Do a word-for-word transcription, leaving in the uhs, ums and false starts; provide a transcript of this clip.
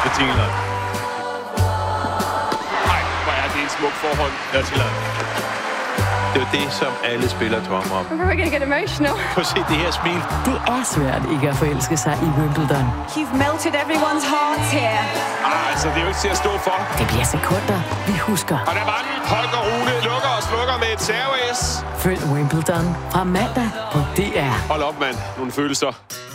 betingelser. Nej, hvor er det en smuk forhold. Jeg tillader. Det er jo det, som alle spillere drømmer om. We're gonna get emotional. Prøv at se det her smil. Det er svært ikke at forelske sig i Wimbledon. You've melted everyone's hearts here. Ah, altså, det er jo ikke til at stå for. Det bliver sekunder, vi husker. Og der var den. Holger Rune lukker og slukker med et serve-ace. Følg Wimbledon fra mandag på D R. Hold op, mand. Nogle følelser.